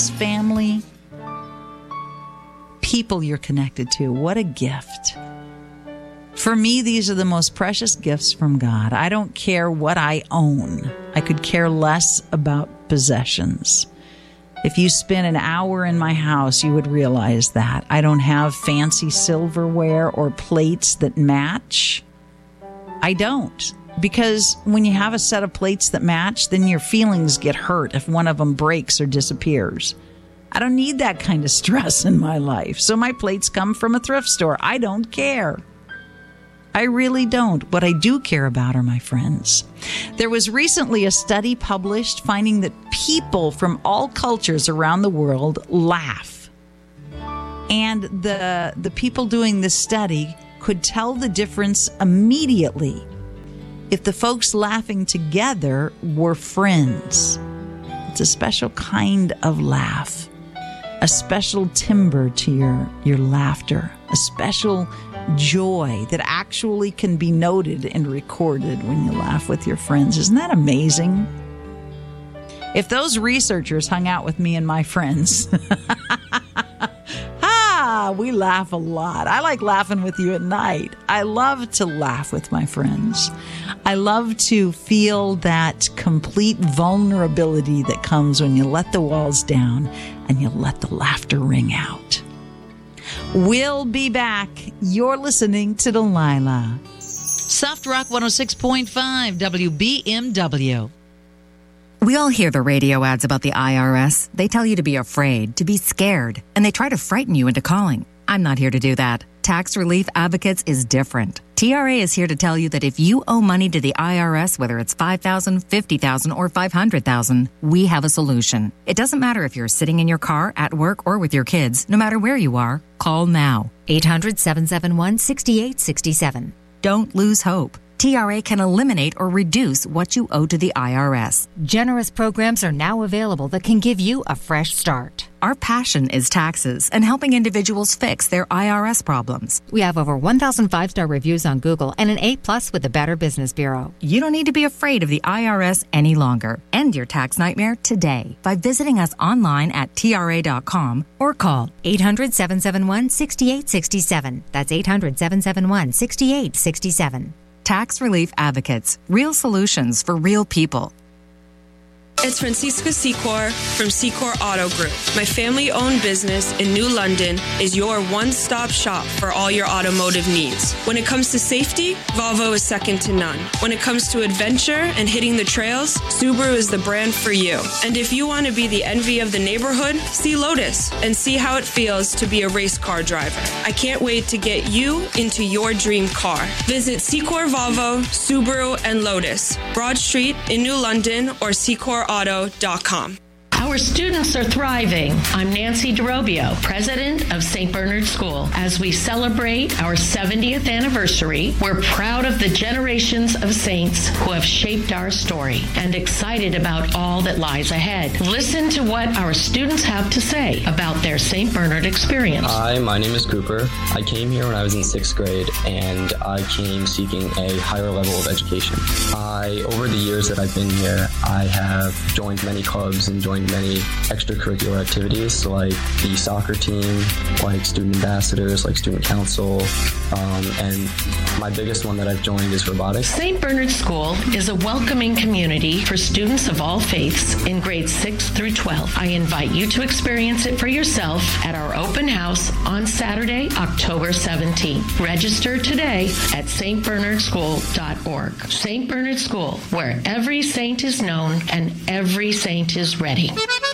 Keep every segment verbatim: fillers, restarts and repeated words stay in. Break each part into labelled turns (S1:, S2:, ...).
S1: family, people you're connected to. What a gift. For me, these are the most precious gifts from God. I don't care what I own. I could care less about possessions. If you spent an hour in my house, you would realize that. I don't have fancy silverware or plates that match. I don't. Because when you have a set of plates that match, then your feelings get hurt if one of them breaks or disappears. I don't need that kind of stress in my life. So my plates come from a thrift store. I don't care. I really don't. What I do care about are my friends. There was recently a study published finding that people from all cultures around the world laugh. And the, the people doing this study could tell the difference immediately if the folks laughing together were friends. It's a special kind of laugh, a special timbre to your, your laughter, a special joy that actually can be noted and recorded when you laugh with your friends. Isn't that amazing? If those researchers hung out with me and my friends, ah, we laugh a lot. I like laughing with you at night. I love to laugh with my friends. I love to feel that complete vulnerability that comes when you let the walls down and you let the laughter ring out. We'll be back. You're listening to Delilah. Soft Rock one oh six point five W B M W.
S2: We all hear the radio ads about the I R S. They tell you to be afraid, to be scared, and they try to frighten you into calling. I'm not here to do that. Tax Relief Advocates is different. T R A is here to tell you that if you owe money to the I R S, whether it's five thousand dollars, fifty thousand dollars, or five hundred thousand dollars, we have a solution. It doesn't matter if you're sitting in your car, at work, or with your kids. No matter where you are, call now.
S3: eight hundred, seven seven one, six eight six seven.
S2: Don't lose hope. T R A can eliminate or reduce what you owe to the I R S.
S3: Generous programs are now available that can give you a fresh start.
S2: Our passion is taxes and helping individuals fix their I R S problems.
S3: We have over one thousand five-star reviews on Google and an A plus with the Better Business Bureau.
S2: You don't need to be afraid of the I R S any longer. End your tax nightmare today by visiting us online at T R A dot com or call
S3: eight hundred, seven seven one, six eight six seven. That's eight hundred, seven seven one, six eight six seven.
S2: Tax Relief Advocates. Real solutions for real people.
S4: It's Francisca Secor from Secor Auto Group. My family-owned business in New London is your one-stop shop for all your automotive needs. When it comes to safety, Volvo is second to none. When it comes to adventure and hitting the trails, Subaru is the brand for you. And if you want to be the envy of the neighborhood, see Lotus and see how it feels to be a race car driver. I can't wait to get you into your dream car. Visit Secor Volvo, Subaru, and Lotus, Broad Street in New London, or secor auto dot com.
S5: Our students are thriving. I'm Nancy DeRobio, president of Saint Bernard School. As we celebrate our seventieth anniversary, we're proud of the generations of saints who have shaped our story and excited about all that lies ahead. Listen to what our students have to say about their Saint Bernard experience.
S6: Hi, my name is Cooper. I came here when I was in sixth grade, and I came seeking a higher level of education. I, over the years that I've been here, I have joined many clubs and joined many extracurricular activities like the soccer team, like student ambassadors, like student council, um, and my biggest one that I've joined is robotics.
S5: Saint Bernard School is a welcoming community for students of all faiths in grades six through twelve. I invite you to experience it for yourself at our open house on Saturday, October seventeenth. Register today at s t bernard school dot org. Saint Bernard School, where every saint is known and every saint is ready.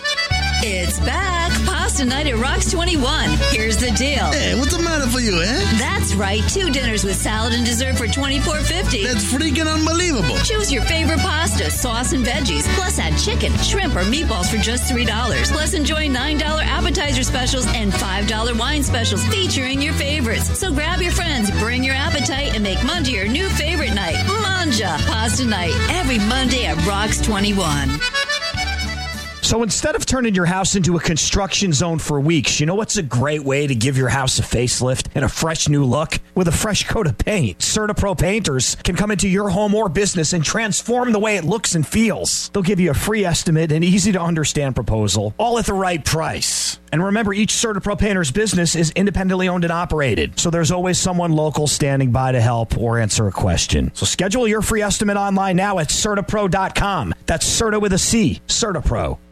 S7: It's back. Pasta night at Rocks twenty-one. Here's the deal.
S8: Hey, what's the matter for you, eh?
S7: That's right. Two dinners with salad and dessert for twenty-four fifty.
S8: That's freaking unbelievable.
S7: Choose your favorite pasta, sauce, and veggies. Plus add chicken, shrimp, or meatballs for just three dollars. Plus enjoy nine dollars appetizer specials and five dollars wine specials featuring your favorites. So grab your friends, bring your appetite, and make Monday your new favorite night. Manja Pasta night. Every Monday at Rocks twenty-one.
S9: So instead of turning your house into a construction zone for weeks, you know what's a great way to give your house a facelift and a fresh new look? With a fresh coat of paint. CertaPro painters can come into your home or business and transform the way it looks and feels. They'll give you a free estimate and easy to understand proposal, all at the right price. And remember, each CertaPro painter's business is independently owned and operated, so there's always someone local standing by to help or answer a question. So schedule your free estimate online now at Certa Pro dot com. That's Certa with a C, CertaPro